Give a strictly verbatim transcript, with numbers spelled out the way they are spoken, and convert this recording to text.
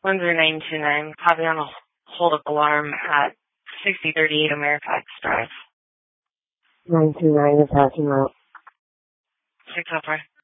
one zero nine two nine, copy on a hold up alarm at sixty thirty-eight Amerifax Drive. nine two nine is passing out. six oh four.